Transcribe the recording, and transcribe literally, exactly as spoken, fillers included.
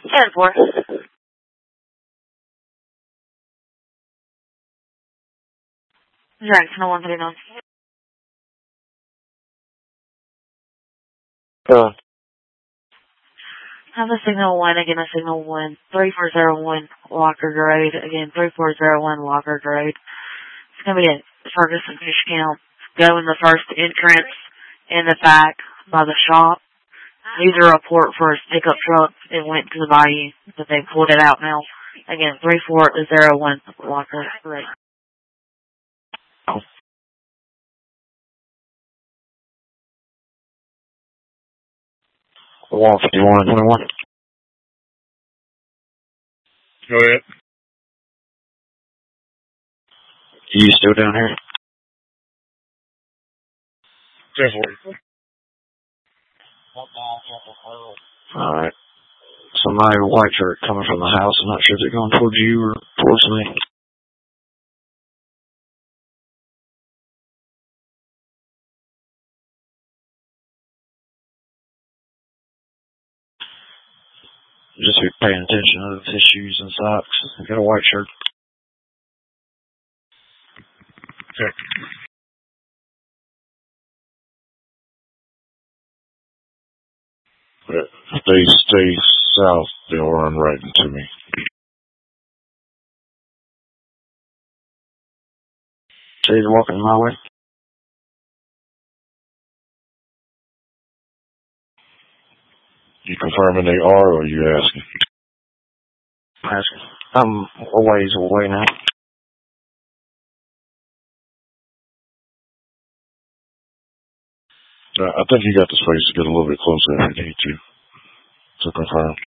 ten four. Jackson one thirty nine. Uh, Have a signal one, again a signal one. three four zero one Locker Grade. Again, three four zero one Locker Grade. It's going to be at Ferguson Fish Camp. Go in the first entrance in the back by the shop. Leave a report for his pickup truck. It went to the bayou, but they pulled it out now. Again, three four zero one Locker Grade. one fifty-one twenty-one. Go ahead. You still down here? ten forty. Alright. Somebody with a white shirt coming from the house. I'm not sure if they're going towards you or towards me. Just be paying attention to his shoes and socks. I got a white shirt. Check. If they stay south, they'll run right into me. So he's walking my way? You confirming they are, or are you asking? Asking. I'm a ways away now. Uh, I think you got the space to get a little bit closer if you need to, to confirm.